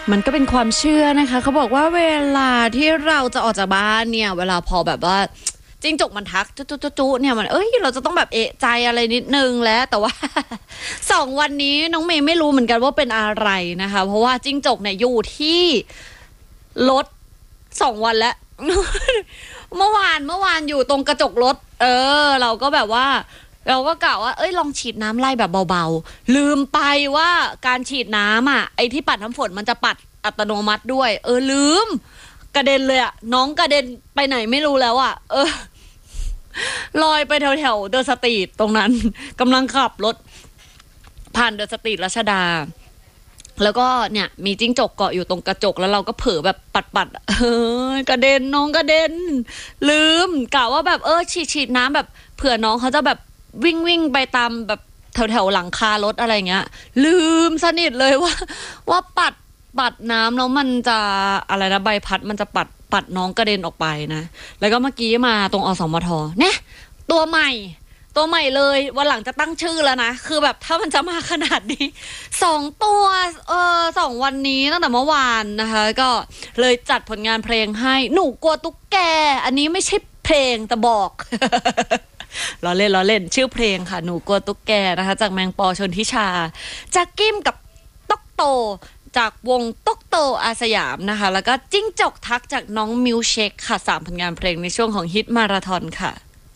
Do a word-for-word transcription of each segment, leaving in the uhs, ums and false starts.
มันก็เป็นความเชื่อนะคะเขาบอกว่าเวลาที่เราจะออกจากบ้านเนี่ยเวลาพอแบบว่าจิ้งจกมันทักจุ๊จุ๊จุ๊เนี่ยมันเอ้ยเราจะต้องแบบเอะใจอะไรนิดนึงแล้วแต่ว่า สองวันนี้น้องเมย์ไม่รู้เหมือนกันว่าเป็นอะไรนะคะเพราะว่าจิ้งจกเนี่ยอยู่ที่รถสองวันแล้ว เมื่อวานเมื่อวานอยู่ตรงกระจกรถเออเราก็แบบว่าเราก็กะว่าเอ้ยลองฉีดน้ำไล่แบบเบาๆลืมไปว่าการฉีดน้ำอ่ะไอ้ที่ปัดน้ำฝนมันจะปัดอัตโนมัติด้วยเออลืมกระเด็นเลยอ่ะน้องกระเด็นไปไหนไม่รู้แล้วอ่ะเออลอยไปแถวแถวเดอะสตรีทตรงนั้นกำลังขับรถผ่านเดอะสตรีทรัชดาแล้วก็เนี่ยมีจิ้งจกเกาะอยู่ตรงกระจกแล้วเราก็เผลอแบบปัดๆเออกระเด็นน้องกระเด็นลืมกะว่าแบบเออฉีดฉีดน้ำแบบเผื่อน้องเขาจะแบบวิ่งวิ่งไปตามแบบแถวแถวหลังคารถอะไรเงี้ยลืมสนิทเลยว่าว่าปัดปัดน้ำแล้วมันจะอะไรนะใบพัดมันจะปัดปัดน้องกระเด็นออกไปนะแล้วก็เมื่อกี้มาตรงอสมทเนี่ยตัวใหม่ตัวใหม่เลยวันหลังจะตั้งชื่อแล้วนะคือแบบถ้ามันจะมาขนาดนี้สองตัวเออสองวันนี้ตั้งแต่เมื่อวานนะคะก็เลยจัดผลงานเพลงให้หนูกลัวตุ๊กแกอันนี้ไม่ใช่เพลงแต่บอก ล้อเล่นล้อเล่นชื่อเพลงค่ะหนูกลัวตุ๊กแกนะคะจากแมงปอชนทิชาจากกิ้มกับต๊อกโตจากวงต๊อกโตอาสยามนะคะแล้วก็จิ้งจกทักจากน้องมิวเชคค่ะสามผลงานเพลงในช่วงของฮิตมาราธอนค่ะ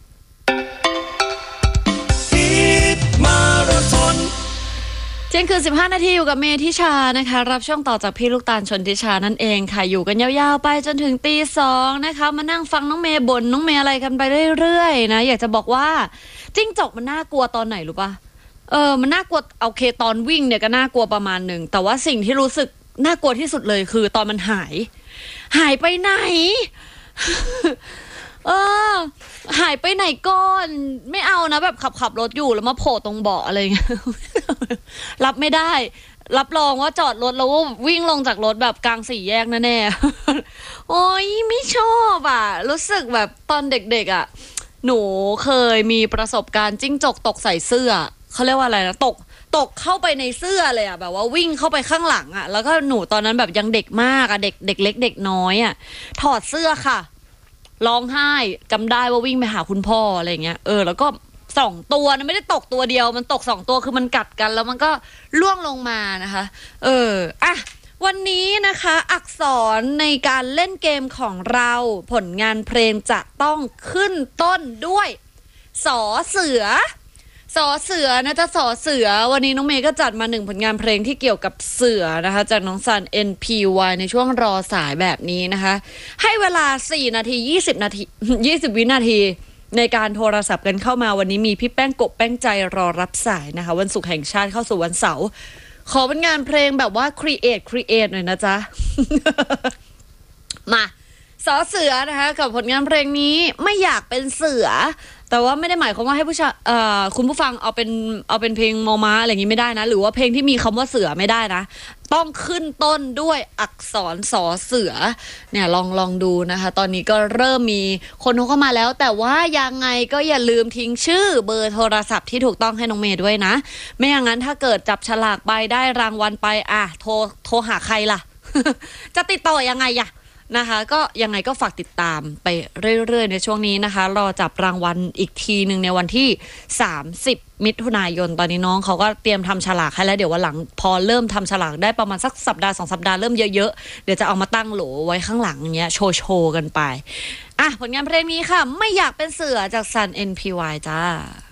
เที่ยงคืนสิบห้านาทีอยู่กับเมทิชานะคะรับช่วงต่อจากพี่ลูกตาลชนทิชานั่นเองค่ะอยู่กันยาวๆไปจนถึงตีสองนะคะมานั่งฟังน้องเมย์บ่นน้องเมย์อะไรกันไปเรื่อยๆนะอยากจะบอกว่าจิ้งจกมันน่ากลัวตอนไหนรู้ปะเออมันน่ากลัวโอเคตอนวิ่งเนี่ยก็น่ากลัวประมาณหนึ่งแต่ว่าสิ่งที่รู้สึกน่ากลัวที่สุดเลยคือตอนมันหายหายไปไหน เออหายไปไหนก่อนไม่เอานะแบบขับขับรถอยู่แล้วมาโผล่ตรงเบาะอะไรเงี้ย รับไม่ได้รับรองว่าจอดรถแล้ววิ่งลงจากรถแบบกลางสี่แยกแน่ๆ โอ้ยไม่ชอบอ่ะรู้สึกแบบตอนเด็กๆอ่ะหนูเคยมีประสบการณ์จิ้งจกตกใส่เสื้อเขาเรียกว่าอะไรนะตกตกเข้าไปในเสื้อเลยอ่ะแบบว่าวิ่งเข้าไปข้างหลังอ่ะแล้วก็หนูตอนนั้นแบบยังเด็กมากอ่ะเด็กเด็กเล็กเด็กน้อยอ่ะถอดเสื้อค่ะร้องไห้จำได้ว่าวิ่งไปหาคุณพ่ออะไรเงี้ยเออแล้วก็สองตัวนะไม่ได้ตกตัวเดียวมันตกสองตัวคือมันกัดกันแล้วมันก็ล่วงลงมานะคะเอออ่ะวันนี้นะคะอักษรในการเล่นเกมของเราผลงานเพลงจะต้องขึ้นต้นด้วยสอเสือสอเสือนะจ๊ะสอเสือวันนี้น้องเมย์ก็จัดมาหนึ่งผลงานเพลงที่เกี่ยวกับเสือนะคะจากน้องซัน เอ็น พี วาย ในช่วงรอสายแบบนี้นะคะให้เวลาสี่นาทียี่สิบนาทียี่สิบวินาทีในการโทรศัพท์กันเข้ามาวันนี้มีพี่แป้งกบแป้งใจรอรับสายนะคะวันศุกร์แห่งชาติเข้าสู่วันเสาร์ขอเป็นงานเพลงแบบว่า create create หน่อยนะจ๊ะ มาสอเสือนะคะกับผลงานเพลงนี้ไม่อยากเป็นเสือแต่ว่าไม่ได้หมายความว่าให้ผู้ชายเอ่อคุณผู้ฟังเอาเป็นเอาเป็นเพลงมอม้าอะไรอย่างนี้ไม่ได้นะหรือว่าเพลงที่มีคำว่าเสือไม่ได้นะต้องขึ้นต้นด้วยอักษรสอเสือเนี่ยลองลองดูนะคะตอนนี้ก็เริ่มมีคนโทรเข้ามาแล้วแต่ว่ายังไงก็อย่าลืมทิ้งชื่อเบอร์โทรศัพท์ที่ถูกต้องให้น้องเมย์ด้วยนะไม่อย่างนั้นถ้าเกิดจับฉลากไปได้รางวัลไปอ่ะโทรโทรหาใครล่ะ จะติดต่อยังไงอะนะคะก็ยังไงก็ฝากติดตามไปเรื่อยๆในช่วงนี้นะคะรอจับรางวัลอีกทีหนึ่งในวันที่สามสิบมิถุนายนตอนนี้น้องเขาก็เตรียมทำฉลากให้แล้วเดี๋ยววันหลังพอเริ่มทำฉลากได้ประมาณสักสัปดาห์สองสัปดาห์เริ่มเยอะๆเดี๋ยวจะเอามาตั้งโหลไว้ข้างหลังเงี้ยโชว์โชว์กันไปอ่ะผลงานเพลงนี้ค่ะไม่อยากเป็นเสือจากซัน เอ็น พี วาย จ้า